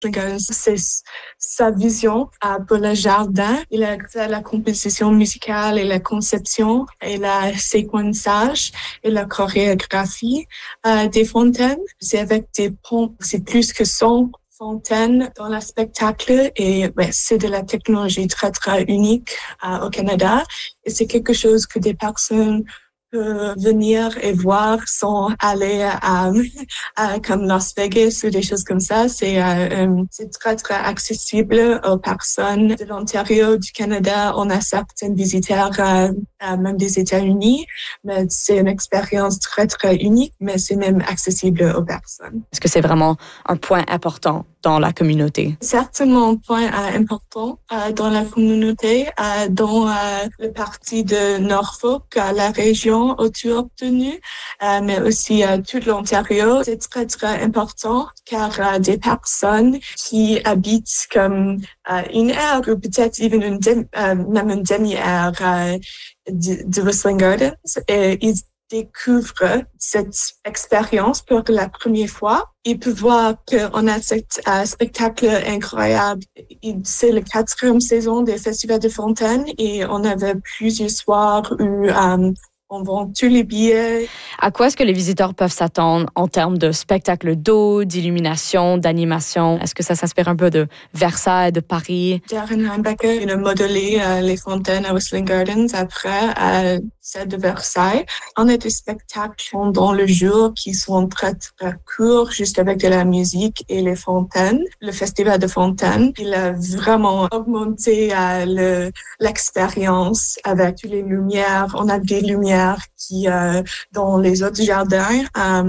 C'est sa vision pour le jardin. Il a accès à la composition musicale et la conception et le séquençage et la chorégraphie des fontaines. C'est avec des pompes, c'est plus que 100 fontaines dans le spectacle et c'est de la technologie très, très unique au Canada. Et c'est quelque chose que des personnes peuvent venir et voir sans aller à comme Las Vegas ou des choses comme ça. C'est très, très accessible aux personnes de l'Ontario, du Canada. On a certains visiteurs, même des États-Unis, mais c'est une expérience très, très unique, mais c'est même accessible aux personnes. Est-ce que c'est vraiment un point important dans la communauté? Certainement un point important dans la communauté, dans le parti de Norfolk, la région autour de nous, mais aussi tout l'Ontario. C'est très, très important car des personnes qui habitent comme une heure ou peut-être même une demi-heure de Whistling Gardens, et ils découvrent cette expérience pour la première fois. Ils peuvent voir qu'on a cet spectacle incroyable. C'est la 4e saison des Festivals de Fontaine et on avait plusieurs soirs où on vend tous les billets. À quoi est-ce que les visiteurs peuvent s'attendre en termes de spectacle d'eau, d'illumination, d'animation? Est-ce que ça s'inspire un peu de Versailles, de Paris? Darren Heimbecker, il a modélé les fontaines à Whistling Gardens après celle de Versailles. On a des spectacles pendant le jour qui sont très, très courts, juste avec de la musique et les fontaines. Le Festival de Fontaine, il a vraiment augmenté l'expérience avec toutes les lumières. On a des lumières qui dans les autres jardins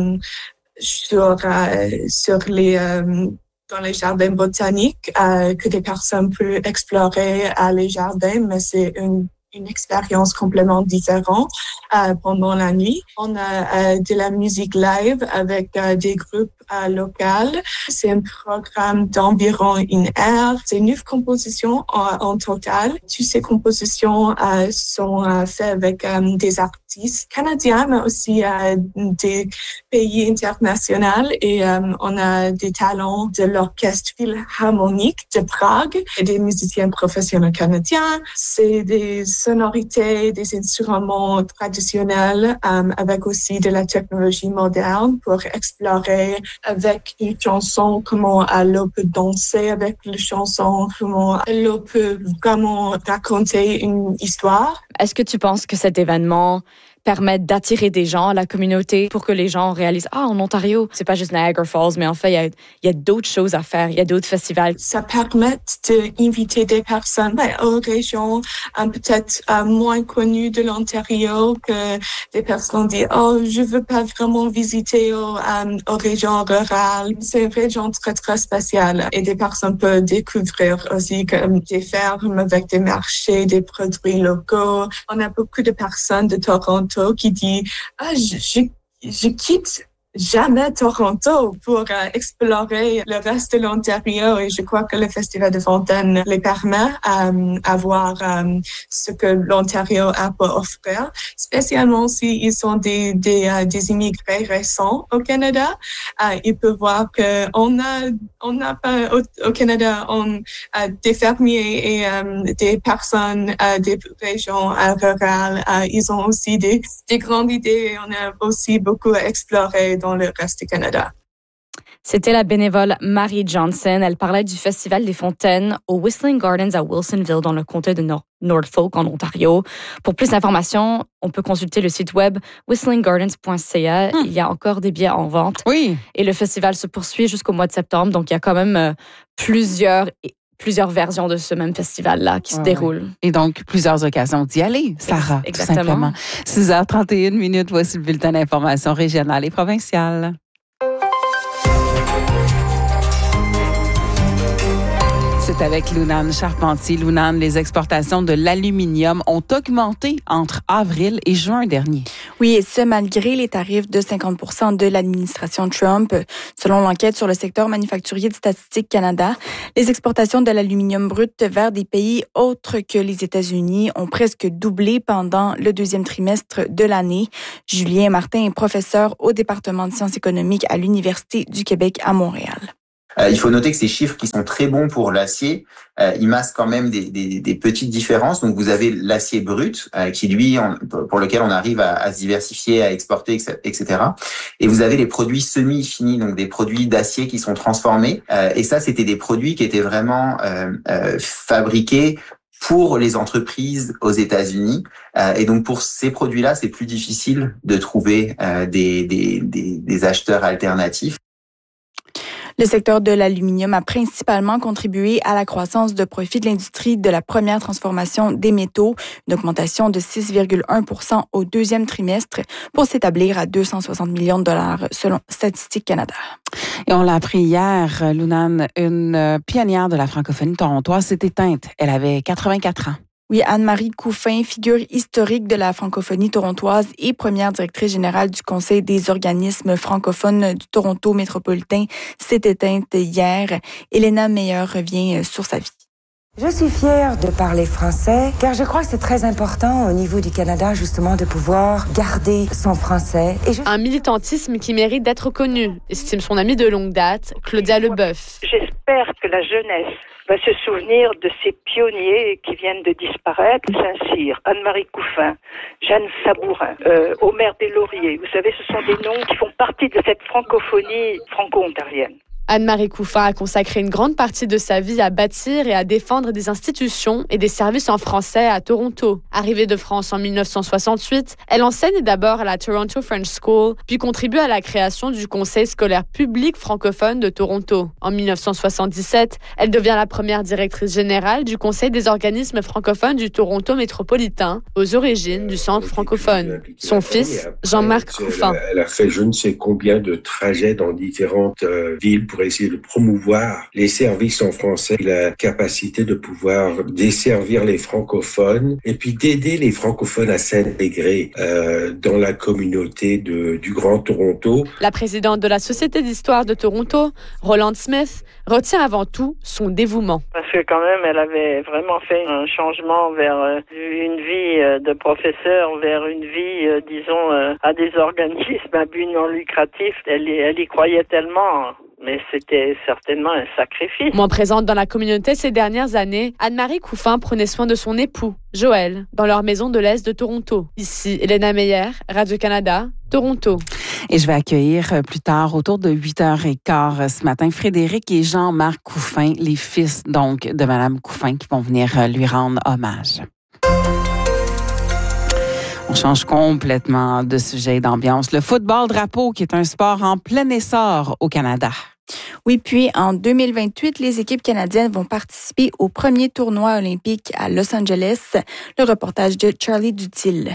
dans les jardins botaniques que des personnes peuvent explorer les jardins, mais c'est une expérience complètement différente pendant la nuit. On a de la musique live avec des groupes locaux. C'est un programme d'environ 1 heure. C'est 9 compositions en total. Toutes ces compositions sont faites avec des artistes canadiens, mais aussi des pays internationaux. Et on a des talents de l'Orchestre Philharmonique de Prague et des musiciens professionnels canadiens. C'est des sonorités, des instruments traditionnels avec aussi de la technologie moderne pour explorer avec une chanson comment l'eau peut danser avec les chansons, comment l'eau peut vraiment raconter une histoire. Est-ce que tu penses que cet événement permettre d'attirer des gens à la communauté pour que les gens réalisent en Ontario, c'est pas juste Niagara Falls, mais en fait, il y a d'autres choses à faire, il y a d'autres festivals. Ça permet d'inviter des personnes aux régions peut-être moins connues de l'Ontario, que des personnes disent je veux pas vraiment visiter aux régions rurales. C'est une région très très spéciale et des personnes peuvent découvrir aussi comme des fermes avec des marchés, des produits locaux. On a beaucoup de personnes de Toronto qui dit je quitte jamais Toronto pour explorer le reste de l'Ontario, et je crois que le Festival de Fontaine les permet à voir ce que l'Ontario a pour offrir, spécialement s'ils sont des immigrés récents au Canada. Ils peuvent voir que on n'a pas au Canada des fermiers et des personnes des régions rurales. Ils ont aussi des grandes idées et on a aussi beaucoup à explorer dans le reste du Canada. C'était la bénévole Marie Johnson. Elle parlait du Festival des Fontaines au Whistling Gardens à Wilsonville, dans le comté de Norfolk, en Ontario. Pour plus d'informations, on peut consulter le site web whistlinggardens.ca. Il y a encore des billets en vente. Oui. Et le festival se poursuit jusqu'au mois de septembre. Donc, il y a quand même plusieurs versions de ce même festival-là qui se déroulent. Et donc, plusieurs occasions d'y aller, Sarah, Exactement. tout simplement. 6h31, voici le bulletin d'information régionale et provinciale. C'est avec Lunane Charpentier. Lunane, les exportations de l'aluminium ont augmenté entre avril et juin dernier. Oui, et ce, malgré les tarifs de 50% de l'administration Trump. Selon l'enquête sur le secteur manufacturier de Statistique Canada, les exportations de l'aluminium brut vers des pays autres que les États-Unis ont presque doublé pendant le 2e trimestre de l'année. Julien Martin est professeur au département de sciences économiques à l'Université du Québec à Montréal. Il faut noter que ces chiffres qui sont très bons pour l'acier, ils masquent quand même des petites différences. Donc vous avez l'acier brut, qui lui, pour lequel on arrive à se diversifier, à exporter, etc. Et vous avez les produits semi-finis, donc des produits d'acier qui sont transformés. Et ça, c'était des produits qui étaient vraiment fabriqués pour les entreprises aux États-Unis. Et donc pour ces produits-là, c'est plus difficile de trouver des acheteurs alternatifs. Le secteur de l'aluminium a principalement contribué à la croissance de profit de l'industrie de la première transformation des métaux, une augmentation de 6,1% au deuxième trimestre pour s'établir à 260 millions de dollars selon Statistique Canada. Et on l'a appris hier, Lunane, une pionnière de la francophonie torontoise s'est éteinte. Elle avait 84 ans. Oui, Anne-Marie Couffin, figure historique de la francophonie torontoise et première directrice générale du Conseil des organismes francophones du Toronto métropolitain, s'est éteinte hier. Elena Meyer revient sur sa vie. Je suis fière de parler français car je crois que c'est très important au niveau du Canada justement de pouvoir garder son français. Un militantisme qui mérite d'être connu, estime son amie de longue date, Claudia Leboeuf. J'espère que la jeunesse va se souvenir de ces pionniers qui viennent de disparaître. Saint-Cyr, Anne-Marie Couffin, Jeanne Sabourin, Omer Deslauriers. Vous savez, ce sont des noms qui font partie de cette francophonie franco-ontarienne. Anne-Marie Couffin a consacré une grande partie de sa vie à bâtir et à défendre des institutions et des services en français à Toronto. Arrivée de France en 1968, elle enseigne d'abord à la Toronto French School, puis contribue à la création du Conseil scolaire public francophone de Toronto. En 1977, elle devient la première directrice générale du Conseil des organismes francophones du Toronto métropolitain, aux origines du centre francophone. Son fils, Jean-Marc Couffin. Elle a fait je ne sais combien de trajets dans différentes villes pour essayer de promouvoir les services en français, la capacité de pouvoir desservir les francophones et puis d'aider les francophones à s'intégrer dans la communauté du Grand Toronto. La présidente de la Société d'histoire de Toronto, Roland Smith, retient avant tout son dévouement. Parce que quand même, elle avait vraiment fait un changement vers une vie de professeur, vers une vie, disons, à des organismes à but non lucratif. Elle y croyait tellement. Mais c'était certainement un sacrifice. Moins présente dans la communauté ces dernières années, Anne-Marie Couffin prenait soin de son époux, Joël, dans leur maison de l'Est de Toronto. Ici, Elena Meyer, Radio-Canada, Toronto. Et je vais accueillir plus tard, autour de 8h15 ce matin, Frédéric et Jean-Marc Couffin, les fils donc de Mme Couffin, qui vont venir lui rendre hommage. On change complètement de sujet et d'ambiance. Le football drapeau, qui est un sport en plein essor au Canada. Oui, puis en 2028, les équipes canadiennes vont participer au premier tournoi olympique à Los Angeles. Le reportage de Charlie Dutil.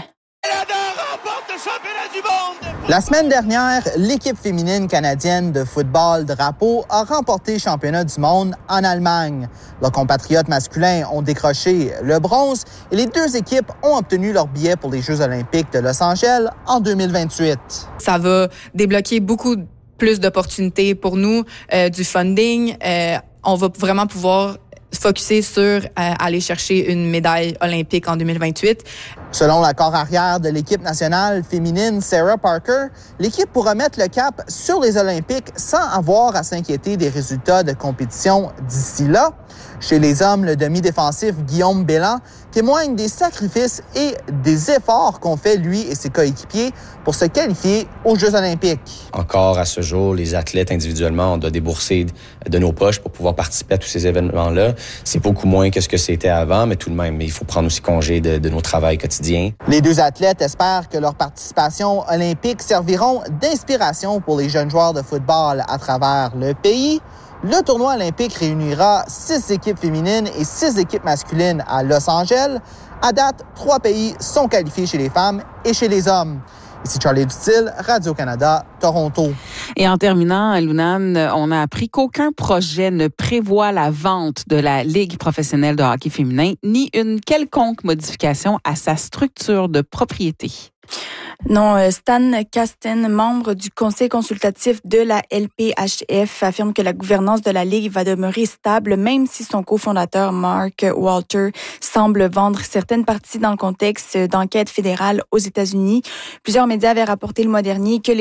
La semaine dernière, l'équipe féminine canadienne de football drapeau a remporté le championnat du monde en Allemagne. Leurs compatriotes masculins ont décroché le bronze et les deux équipes ont obtenu leur billet pour les Jeux olympiques de Los Angeles en 2028. Ça va débloquer beaucoup plus d'opportunités pour nous, du funding. On va vraiment pouvoir focusser sur aller chercher une médaille olympique en 2028. Selon la corps arrière de l'équipe nationale féminine Sarah Parker, l'équipe pourra mettre le cap sur les Olympiques sans avoir à s'inquiéter des résultats de compétition d'ici là. Chez les hommes, le demi-défensif Guillaume Bélan témoigne des sacrifices et des efforts qu'ont fait lui et ses coéquipiers pour se qualifier aux Jeux olympiques. Encore à ce jour, les athlètes individuellement, on doit débourser de nos poches pour pouvoir participer à tous ces événements-là. C'est beaucoup moins que ce que c'était avant, mais tout de même, il faut prendre aussi congé de nos travails quotidiens. Les deux athlètes espèrent que leur participation olympique serviront d'inspiration pour les jeunes joueurs de football à travers le pays. Le tournoi olympique réunira 6 équipes féminines et 6 équipes masculines à Los Angeles. À date, 3 pays sont qualifiés chez les femmes et chez les hommes. Ici Charlie Dutil, Radio-Canada, Toronto. Et en terminant, Lunane, on a appris qu'aucun projet ne prévoit la vente de la Ligue professionnelle de hockey féminin ni une quelconque modification à sa structure de propriété. Non, Stan Kasten, membre du conseil consultatif de la LPHF, affirme que la gouvernance de la Ligue va demeurer stable, même si son cofondateur Mark Walter semble vendre certaines parties dans le contexte d'enquêtes fédérales aux États-Unis. Plusieurs médias avaient rapporté le mois dernier que les entreprises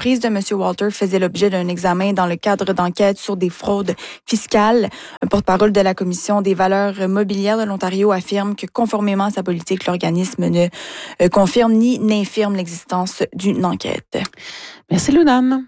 l'entreprise de M. Walter faisait l'objet d'un examen dans le cadre d'enquêtes sur des fraudes fiscales. Un porte-parole de la Commission des valeurs mobilières de l'Ontario affirme que, conformément à sa politique, l'organisme ne confirme ni n'infirme l'existence d'une enquête. Merci, Lunane.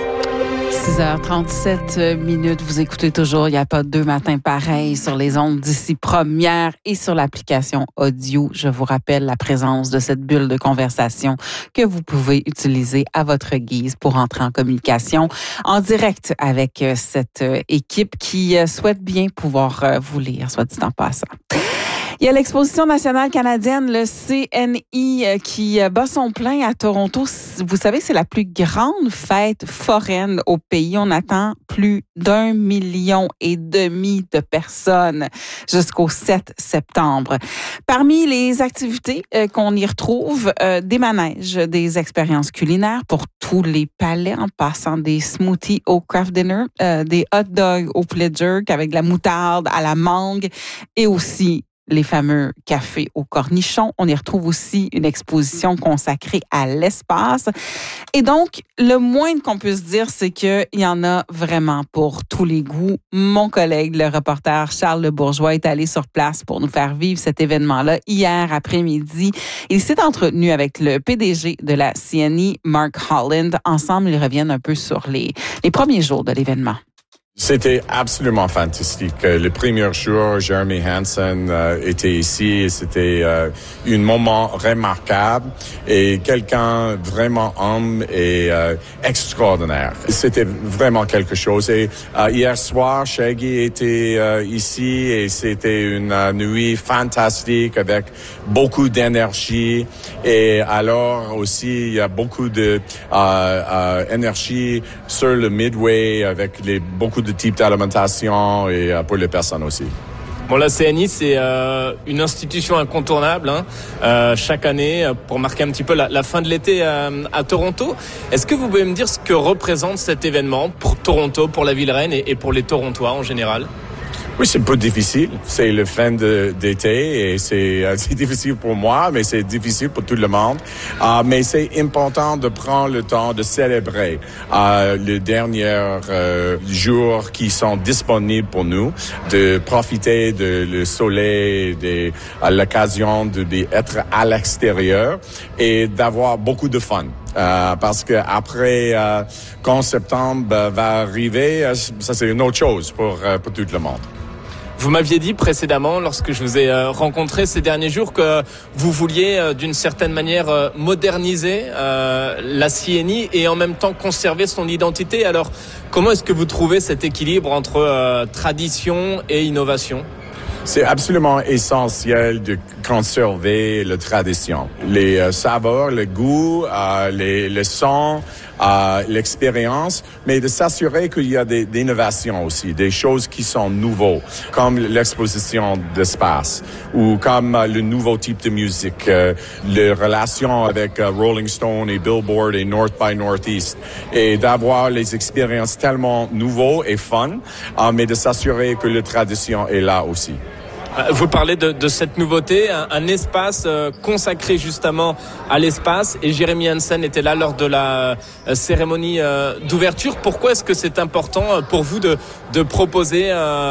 6h37, vous écoutez toujours Il n'y a pas deux matins pareils sur les ondes d'ici première et sur l'application audio. Je vous rappelle la présence de cette bulle de conversation que vous pouvez utiliser à votre guise pour entrer en communication en direct avec cette équipe qui souhaite bien pouvoir vous lire, soit dit en passant. Il y a l'Exposition nationale canadienne, le CNI, qui bat son plein à Toronto. Vous savez, c'est la plus grande fête foraine au pays. On attend plus d'1,5 million de personnes jusqu'au 7 septembre. Parmi les activités qu'on y retrouve, des manèges, des expériences culinaires pour tous les palais, en passant des smoothies au craft dinner, des hot dogs au poulet jerk avec de la moutarde à la mangue et aussi les fameux cafés au cornichon. On y retrouve aussi une exposition consacrée à l'espace. Et donc, le moins qu'on puisse dire, c'est qu'il y en a vraiment pour tous les goûts. Mon collègue, le reporter Charles Le Bourgeois, est allé sur place pour nous faire vivre cet événement-là hier après-midi. Il s'est entretenu avec le PDG de la CNI, Mark Holland. Ensemble, ils reviennent un peu sur les premiers jours de l'événement. C'était absolument fantastique. Le premier jour, Jeremy Hansen était ici. C'était un moment remarquable et quelqu'un vraiment homme et extraordinaire. C'était vraiment quelque chose. Et hier soir, Shaggy était ici et c'était une nuit fantastique avec beaucoup d'énergie. Et alors aussi, il y a beaucoup de énergie sur le Midway avec beaucoup de types d'alimentation et pour les personnes aussi. Bon, la CNI, c'est une institution incontournable chaque année pour marquer un petit peu la fin de l'été à Toronto. Est-ce que vous pouvez me dire ce que représente cet événement pour Toronto, pour la ville reine et pour les Torontois en général? Oui, c'est un peu difficile. C'est le fin d'été et c'est difficile pour moi, mais c'est difficile pour tout le monde. Mais c'est important de prendre le temps de célébrer les derniers jours qui sont disponibles pour nous, de profiter de le soleil, de l'occasion d'être à l'extérieur et d'avoir beaucoup de fun. Parce que après, quand septembre va arriver, ça c'est une autre chose pour tout le monde. Vous m'aviez dit précédemment, lorsque je vous ai rencontré ces derniers jours, que vous vouliez d'une certaine manière moderniser la CNI et en même temps conserver son identité. Alors, comment est-ce que vous trouvez cet équilibre entre tradition et innovation ? C'est absolument essentiel de conserver la tradition. Les saveurs, le goût, les sons, l'expérience, mais de s'assurer qu'il y a des innovations aussi, des choses qui sont nouvelles, comme l'exposition d'espace ou comme le nouveau type de musique, les relations avec Rolling Stone et Billboard et North by Northeast, et d'avoir les expériences tellement nouvelles et fun, mais de s'assurer que la tradition est là aussi. Vous parlez de cette nouveauté, un espace consacré justement à l'espace, et Jeremy Hansen était là lors de la cérémonie d'ouverture. Pourquoi est-ce que c'est important pour vous de proposer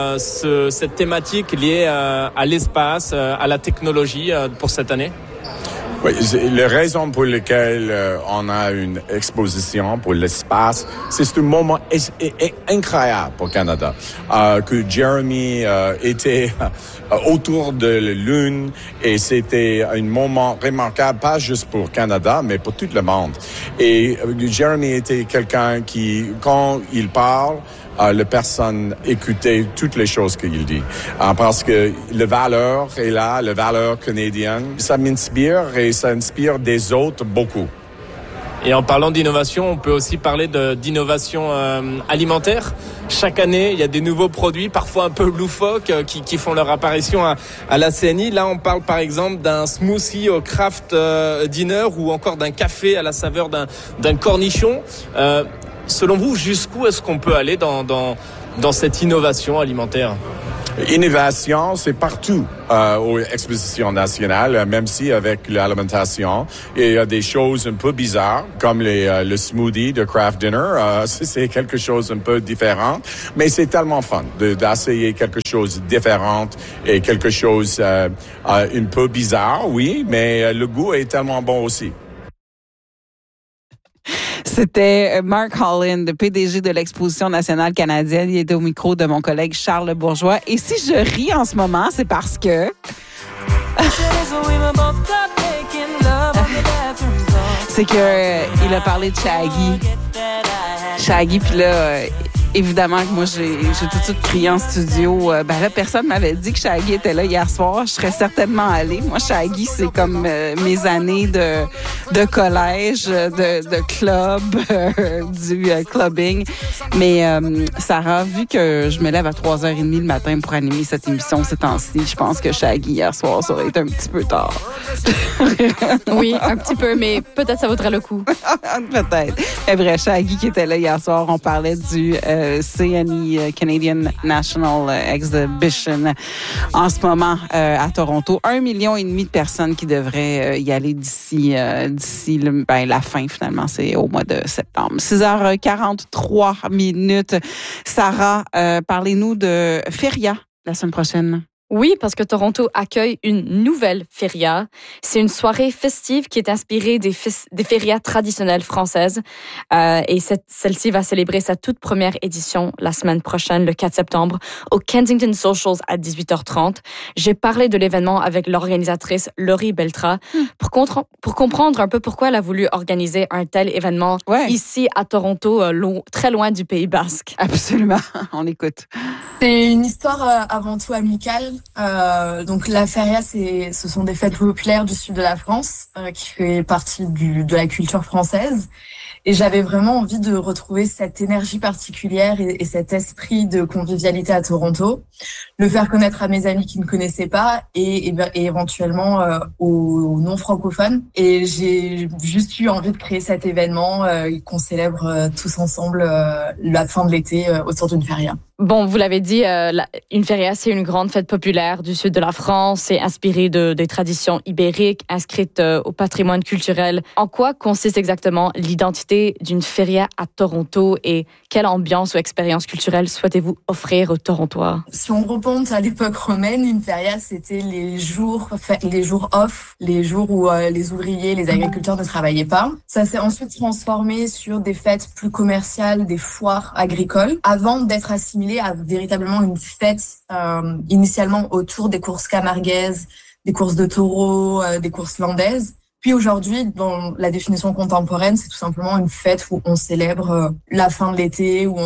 cette thématique liée à l'espace, à la technologie pour cette année ? Oui, la raison pour laquelle on a une exposition pour l'espace, c'est un moment incroyable pour le Canada. Que Jeremy était autour de la Lune et c'était un moment remarquable, pas juste pour le Canada, mais pour tout le monde. Et Jeremy était quelqu'un qui, quand il parle, la personne écoutait toutes les choses qu'il dit. Parce que la valeur est là, la valeur canadienne. Ça m'inspire et ça inspire des autres beaucoup. Et en parlant d'innovation, on peut aussi parler d'innovation alimentaire. Chaque année, il y a des nouveaux produits, parfois un peu loufoques, qui font leur apparition à la CNI. Là, on parle par exemple d'un smoothie au craft dinner ou encore d'un café à la saveur d'un cornichon. Selon vous, jusqu'où est-ce qu'on peut aller dans cette innovation alimentaire ? Innovation, c'est partout aux expositions nationales, même si avec l'alimentation, il y a des choses un peu bizarres, comme le smoothie de Kraft Dinner. C'est quelque chose un peu différent, mais c'est tellement fun d'essayer quelque chose de différent et quelque chose un peu bizarre, oui, mais le goût est tellement bon aussi. C'était Mark Holland, PDG de l'Exposition nationale canadienne. Il était au micro de mon collègue Charles Bourgeois. Et si je ris en ce moment, c'est parce que... c'est que il a parlé de Shaggy. Shaggy, puis là... évidemment que moi, j'ai tout de suite crié en studio. Ben là, personne m'avait dit que Shaggy était là hier soir. Je serais certainement allée. Moi, Shaggy, c'est comme mes années de collège, de club, du clubbing. Mais Sarah, vu que je me lève à 3h30 le matin pour animer cette émission ces temps-ci, je pense que Shaggy hier soir, ça aurait été un petit peu tard. Oui, un petit peu, mais peut-être ça vaudrait le coup. Peut-être. Mais bref, Shaggy qui était là hier soir, on parlait du CNE, Canadian National Exhibition, en ce moment à Toronto. 1,5 million de personnes qui devraient y aller d'ici la fin, finalement, c'est au mois de septembre. 6h43 minutes. Sarah, parlez-nous de Feria la semaine prochaine. Oui, parce que Toronto accueille une nouvelle feria. C'est une soirée festive qui est inspirée des férias traditionnelles françaises. Et celle-ci va célébrer sa toute première édition la semaine prochaine, le 4 septembre, au Kensington Socials à 18h30. J'ai parlé de l'événement avec l'organisatrice Laurie Beltra pour comprendre un peu pourquoi elle a voulu organiser un tel événement ici à Toronto, très loin du Pays basque. Absolument, on écoute. C'est une histoire avant tout amicale. Donc la feria, ce sont des fêtes populaires du sud de la France qui fait partie de la culture française. Et j'avais vraiment envie de retrouver cette énergie particulière et cet esprit de convivialité à Toronto, le faire connaître à mes amis qui ne connaissaient pas et éventuellement aux non-francophones. Et j'ai juste eu envie de créer cet événement qu'on célèbre tous ensemble la fin de l'été autour d'une feria. Bon, vous l'avez dit, une feria, c'est une grande fête populaire du sud de la France. C'est inspiré des traditions ibériques, inscrites au patrimoine culturel. En quoi consiste exactement l'identité d'une feria à Toronto et quelle ambiance ou expérience culturelle souhaitez-vous offrir aux Torontois? Si on remonte à l'époque romaine, une feria, c'était les jours off, les jours où les ouvriers, les agriculteurs ne travaillaient pas. Ça s'est ensuite transformé sur des fêtes plus commerciales, des foires agricoles, avant d'être assimilé à véritablement une fête initialement autour des courses camarguaises, des courses de taureaux, des courses landaises. Puis aujourd'hui, dans la définition contemporaine, c'est tout simplement une fête où on célèbre la fin de l'été, où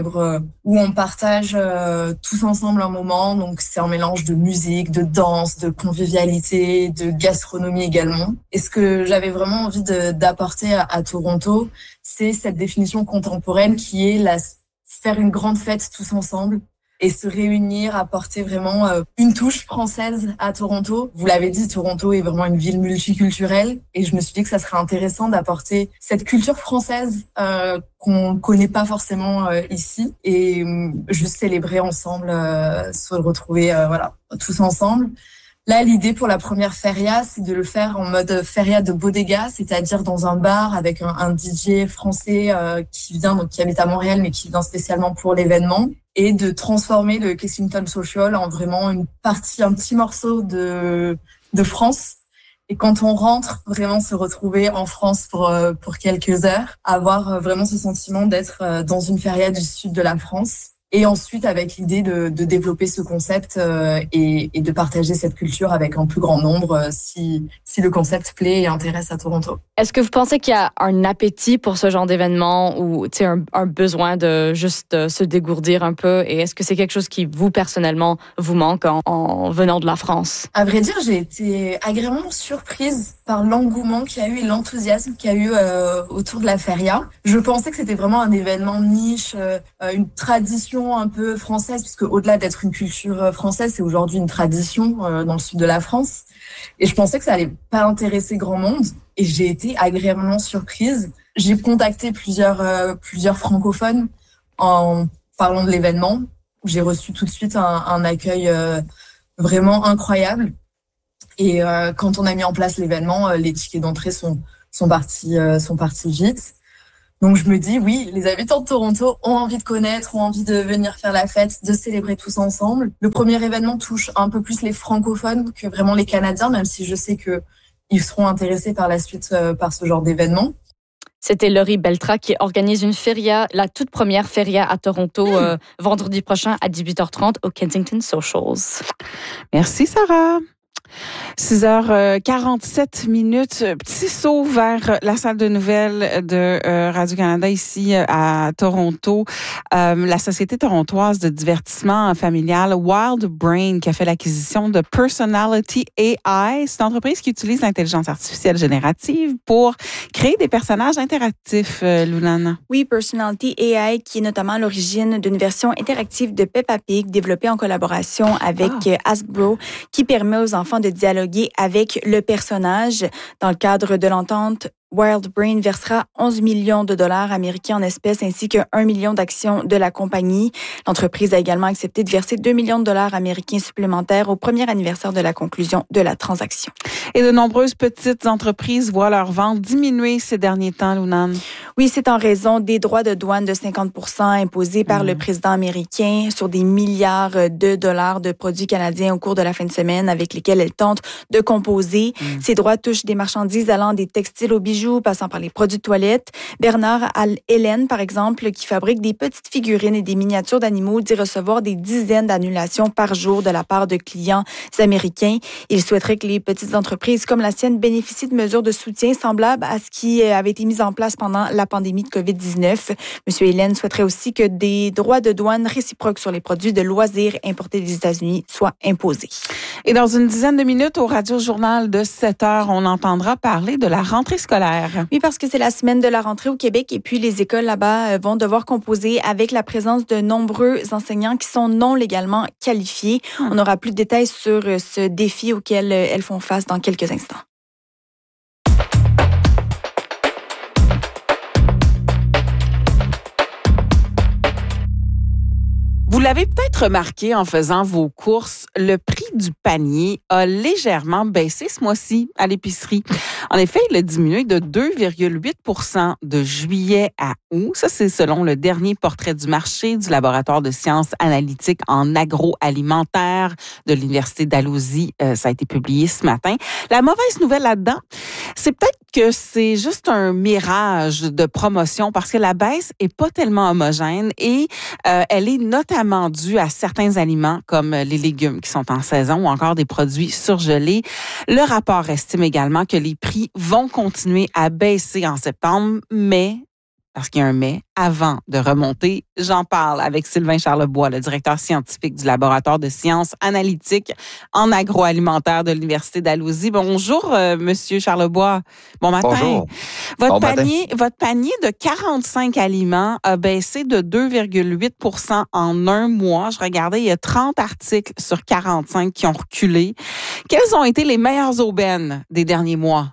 on partage tous ensemble un moment. Donc c'est un mélange de musique, de danse, de convivialité, de gastronomie également. Et ce que j'avais vraiment envie d'apporter à Toronto, c'est cette définition contemporaine qui est faire une grande fête tous ensemble et se réunir, apporter vraiment une touche française à Toronto. Vous l'avez dit, Toronto est vraiment une ville multiculturelle et je me suis dit que ça serait intéressant d'apporter cette culture française qu'on connaît pas forcément ici et juste célébrer ensemble, se retrouver tous ensemble. Là, l'idée pour la première feria, c'est de le faire en mode feria de bodega, c'est-à-dire dans un bar avec un DJ français qui habite à Montréal, mais qui vient spécialement pour l'événement, et de transformer le Kensington Social en vraiment un petit morceau de France. Et quand on rentre, vraiment se retrouver en France pour quelques heures, avoir vraiment ce sentiment d'être dans une feria du sud de la France. Et ensuite, avec l'idée de développer ce concept et de partager cette culture avec un plus grand nombre si le concept plaît et intéresse à Toronto. Est-ce que vous pensez qu'il y a un appétit pour ce genre d'événement ou un besoin de juste se dégourdir un peu? Et est-ce que c'est quelque chose qui, vous, personnellement, vous manque en venant de la France? À vrai dire, j'ai été agréablement surprise par l'engouement qu'il y a eu et l'enthousiasme qu'il y a eu autour de la feria. Je pensais que c'était vraiment un événement niche, une tradition un peu française, puisque au-delà d'être une culture française, c'est aujourd'hui une tradition dans le sud de la France. Et je pensais que ça allait pas intéresser grand monde. Et j'ai été agréablement surprise. J'ai contacté plusieurs francophones en parlant de l'événement. j'ai reçu tout de suite un accueil vraiment incroyable. Et quand on a mis en place l'événement, les tickets d'entrée sont partis vite. Donc je me dis, oui, les habitants de Toronto ont envie de connaître, ont envie de venir faire la fête, de célébrer tous ensemble. Le premier événement touche un peu plus les francophones que vraiment les Canadiens, même si je sais qu'ils seront intéressés par la suite par ce genre d'événement. C'était Laurie Beltra qui organise une feria, la toute première feria à Toronto, vendredi prochain à 18h30 au Kensington Socials. Merci, Sarah. 6h47. Petit saut vers la salle de nouvelles de Radio-Canada ici à Toronto. La société torontoise de divertissement familial Wild Brain qui a fait l'acquisition de Personality AI. C'est une entreprise qui utilise l'intelligence artificielle générative pour créer des personnages interactifs, Lunana. Oui, Personality AI qui est notamment à l'origine d'une version interactive de Peppa Pig développée en collaboration avec Hasbro qui permet aux enfants de dialoguer avec le personnage. Dans le cadre de l'entente, Wild Brain versera 11 millions de dollars américains en espèces ainsi que 1 million d'actions de la compagnie. L'entreprise a également accepté de verser 2 millions de dollars américains supplémentaires au premier anniversaire de la conclusion de la transaction. Et de nombreuses petites entreprises voient leur vente diminuer ces derniers temps, Lunan. Oui, c'est en raison des droits de douane de 50% imposés par le président américain sur des milliards de dollars de produits canadiens au cours de la fin de semaine avec lesquels elle tente de composer. Ces droits touchent des marchandises allant des textiles aux bijoux, passant par les produits de toilette. Bernard Hélène, par exemple, qui fabrique des petites figurines et des miniatures d'animaux, dit recevoir des dizaines d'annulations par jour de la part de clients américains. Il souhaiterait que les petites entreprises comme la sienne bénéficient de mesures de soutien semblables à ce qui avait été mis en place pendant la pandémie de COVID-19. Monsieur Hélène souhaiterait aussi que des droits de douane réciproques sur les produits de loisirs importés des États-Unis soient imposés. Et dans une dizaine de minutes, au Radio-Journal de 7h, on entendra parler de la rentrée scolaire. Oui, parce que c'est la semaine de la rentrée au Québec et puis les écoles là-bas vont devoir composer avec la présence de nombreux enseignants qui sont non légalement qualifiés. On aura plus de détails sur ce défi auquel elles font face dans quelques instants. Vous l'avez peut-être remarqué en faisant vos courses, le prix du panier a légèrement baissé ce mois-ci à l'épicerie. En effet, il a diminué de 2,8% de juillet à août. Ça, c'est selon le dernier portrait du marché du laboratoire de sciences analytiques en agroalimentaire de l'Université Dalhousie. Ça a été publié ce matin. La mauvaise nouvelle là-dedans, c'est peut-être que c'est juste un mirage de promotion parce que la baisse est pas tellement homogène et elle est notamment due à certains aliments comme les légumes qui sont en saison ou encore des produits surgelés. Le rapport estime également que les prix vont continuer à baisser en septembre, mais parce qu'il y a un mais, avant de remonter, j'en parle avec Sylvain Charlebois, le directeur scientifique du laboratoire de sciences analytiques en agroalimentaire de l'Université Dalhousie. Bonjour, Monsieur Charlebois. Bon matin. Bonjour. Votre panier de 45 aliments a baissé de 2,8% en un mois. Je regardais, il y a 30 articles sur 45 qui ont reculé. Quelles ont été les meilleures aubaines des derniers mois?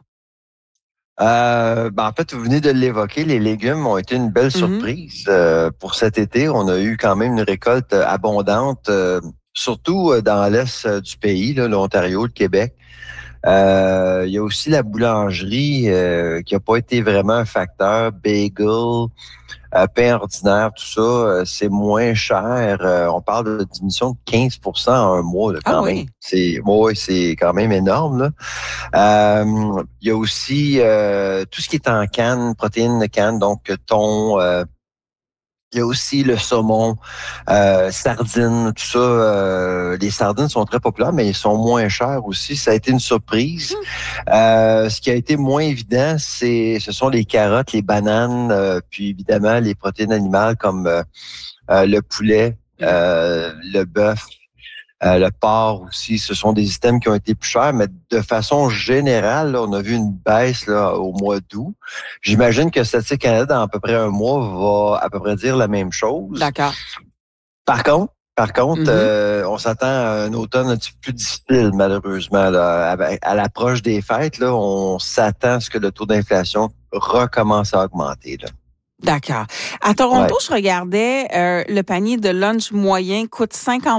En fait, vous venez de l'évoquer, les légumes ont été une belle surprise pour cet été. On a eu quand même une récolte abondante, surtout dans l'est du pays, là, l'Ontario, le Québec. Il y a aussi la boulangerie qui n'a pas été vraiment un facteur. Bagel, pain ordinaire, tout ça, c'est moins cher. On parle de diminution de 15% en un mois, là, quand même. Oui. C'est quand même énorme, là. Il y a aussi tout ce qui est en canne, protéines de canne, donc thon. Il y a aussi le saumon, sardines, tout ça. Les sardines sont très populaires, mais ils sont moins chers aussi. Ça a été une surprise. Ce qui a été moins évident, ce sont les carottes, les bananes, puis évidemment les protéines animales comme le poulet, le bœuf. Le porc aussi, ce sont des items qui ont été plus chers, mais de façon générale, là, on a vu une baisse là, au mois d'août. J'imagine que Statistique Canada, dans à peu près un mois, va à peu près dire la même chose. D'accord. Par contre, on s'attend à un automne un petit peu plus difficile, malheureusement. Là. À l'approche des fêtes, là, on s'attend à ce que le taux d'inflation recommence à augmenter. Là. D'accord. À Toronto, je regardais le panier de lunch moyen coûte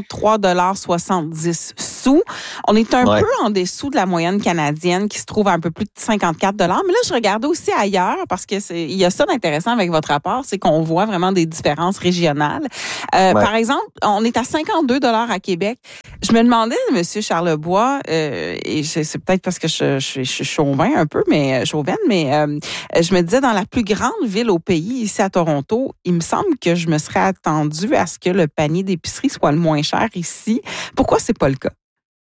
53,70 $. On est un peu en dessous de la moyenne canadienne qui se trouve à un peu plus de 54 $. Mais là, je regardais aussi ailleurs parce que il y a ça d'intéressant avec votre rapport, c'est qu'on voit vraiment des différences régionales. Par exemple, on est à 52 $ à Québec. Je me demandais, Monsieur Charlebois, et c'est peut-être parce que je suis chauvin un peu, mais je me disais dans la plus grande ville au pays, ici à Toronto, il me semble que je me serais attendue à ce que le panier d'épicerie soit le moins cher ici. Pourquoi c'est pas le cas?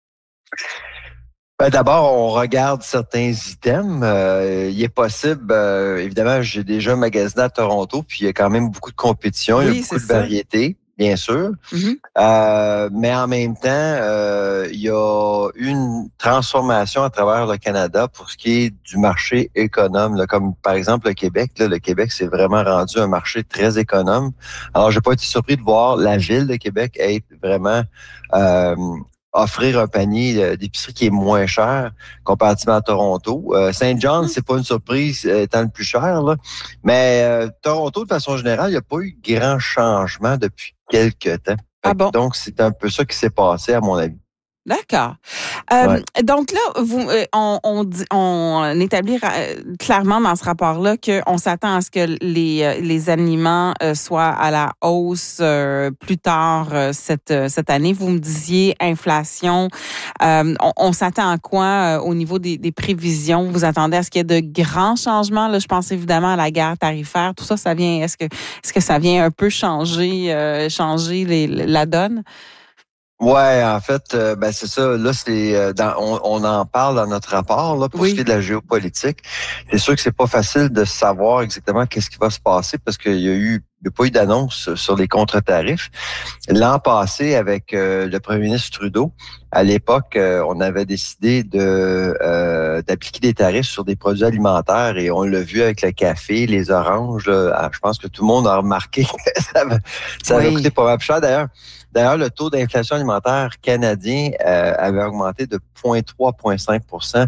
D'abord, on regarde certains items. Il est possible, évidemment, j'ai déjà magasiné à Toronto, puis il y a quand même beaucoup de compétition, il y a beaucoup de variétés, bien sûr. Mais en même temps, il y a une transformation à travers le Canada pour ce qui est du marché économe, là, comme par exemple le Québec. Là, le Québec s'est vraiment rendu un marché très économe. Alors, j'ai pas été surpris de voir la ville de Québec être vraiment offrir un panier d'épicerie qui est moins cher comparativement à Toronto. Saint John, c'est pas une surprise étant le plus cher, là. Mais Toronto, de façon générale, il n'y a pas eu grand changement depuis quelques temps. Donc, c'est un peu ça qui s'est passé, à mon avis. D'accord. Donc là, on établit clairement dans ce rapport-là qu'on s'attend à ce que les aliments soient à la hausse plus tard cette année. Vous me disiez inflation. On s'attend à quoi au niveau des prévisions? Vous attendez à ce qu'il y ait de grands changements? Là, je pense évidemment à la guerre tarifaire. Tout ça, ça vient. Est-ce que ça vient un peu changer la donne? Ouais, en fait, c'est ça. Là, on en parle dans notre rapport là pour ce qui est de la géopolitique. C'est sûr que c'est pas facile de savoir exactement qu'est-ce qui va se passer parce qu'il y a pas eu d'annonce sur les contre-tarifs. L'an passé, avec le premier ministre Trudeau, à l'époque, on avait décidé d'appliquer des tarifs sur des produits alimentaires et on l'a vu avec le café, les oranges. Là, je pense que tout le monde a remarqué que ça avait coûté pas mal plus cher. D'ailleurs, le taux d'inflation alimentaire canadien avait augmenté de 0,3-0,5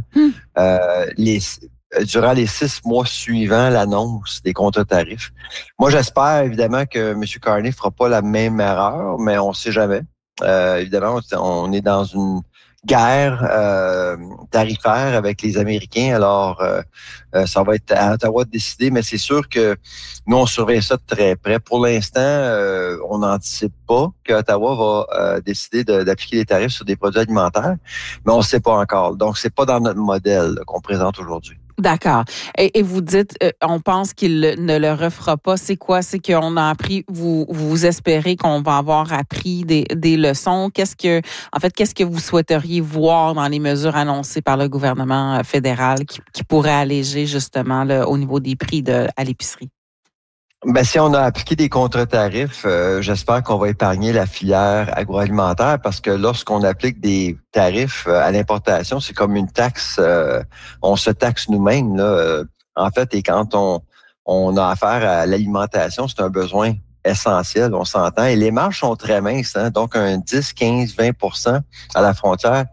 % durant les 6 mois suivant l'annonce des contre-tarifs. Moi, j'espère évidemment que M. Carney ne fera pas la même erreur, mais on ne sait jamais. Évidemment, on est dans une guerre tarifaire avec les Américains. Alors, ça va être à Ottawa de décider, mais c'est sûr que nous, on surveille ça de très près. Pour l'instant, on n'anticipe pas qu'Ottawa va décider d'appliquer des tarifs sur des produits alimentaires, mais on ne sait pas encore. Donc, c'est pas dans notre modèle qu'on présente aujourd'hui. D'accord. Et vous dites, on pense qu'il ne le refera pas. C'est quoi? C'est qu'on a appris, vous espérez qu'on va avoir appris des leçons. Qu'est-ce que vous souhaiteriez voir dans les mesures annoncées par le gouvernement fédéral qui pourraient alléger justement au niveau des prix à l'épicerie? Si on a appliqué des contre-tarifs, j'espère qu'on va épargner la filière agroalimentaire parce que lorsqu'on applique des tarifs à l'importation, c'est comme une taxe. On se taxe nous-mêmes, là. En fait, et quand on a affaire à l'alimentation, c'est un besoin essentiel, on s'entend. Et les marges sont très minces, hein? Donc un 10, 15, 20 % à la frontière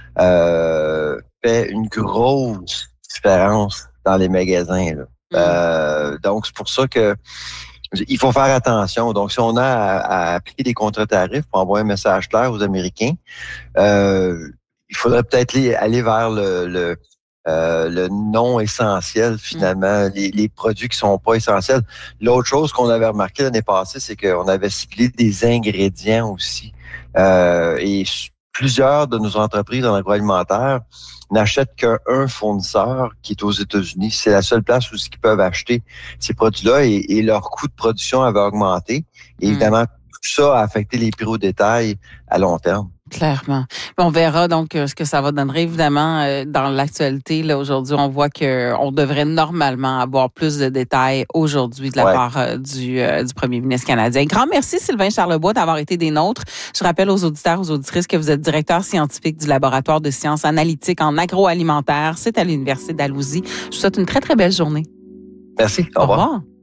fait une grosse différence dans les magasins, là. Donc, c'est pour ça que il faut faire attention. Donc, si on a à appliquer des contre-tarifs pour envoyer un message clair aux Américains, il faudrait peut-être aller vers le non essentiel, finalement, les produits qui sont pas essentiels. L'autre chose qu'on avait remarqué l'année passée, c'est qu'on avait ciblé des ingrédients aussi. Et plusieurs de nos entreprises en agroalimentaire n'achètent qu'un fournisseur qui est aux États-Unis. C'est la seule place où ils peuvent acheter ces produits-là et leur coût de production avait augmenté. Et évidemment, tout ça a affecté les prix au détail à long terme. Clairement. On verra donc ce que ça va donner. Évidemment, dans l'actualité, là aujourd'hui, on voit qu'on devrait normalement avoir plus de détails aujourd'hui de la part du premier ministre canadien. Grand merci, Sylvain Charlebois, d'avoir été des nôtres. Je rappelle aux auditeurs, aux auditrices que vous êtes directeur scientifique du laboratoire de sciences analytiques en agroalimentaire. C'est à l'Université Dalhousie. Je vous souhaite une très, très belle journée. Merci. Au revoir.